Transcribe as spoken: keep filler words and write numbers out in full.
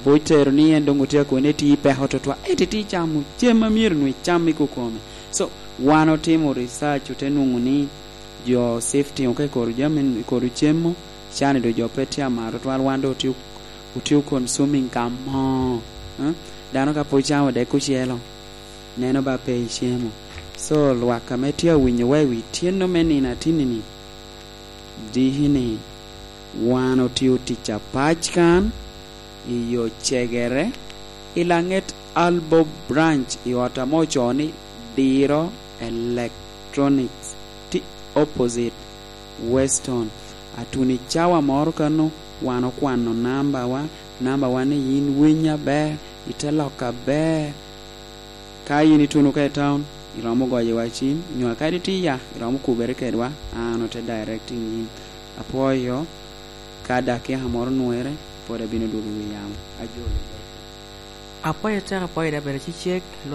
poi tero ni en dongo tia ko ne ti pe hoto twa e ti chamu chema mier nwe cham iko kome. So wano timo research utenungu ni jo safety okay kor jamen kor chemo chane do jo petia maro twal wando tiu utiu consuming kamo huh? Dano ka po chamo de kuchielo neno ba pe chemo. So lwaka metia winyo we wi tieno meni na tinini dihini wano tiu ticha pachkan iyo chegere ilanget Albo branch iwata mochoni Diro Electronics ti opposite Weston atuni chawa moro kano wano kwano namba wa namba wane yin winya be iteloka be ka yini tunu ka town iromo goye wachin nywa kadi tiya iromo kubere kedwa ano te directing yin apoyo kada ke hamoro nuere pore bino duru yam ajolo apoyo tera apoyo da bere chichek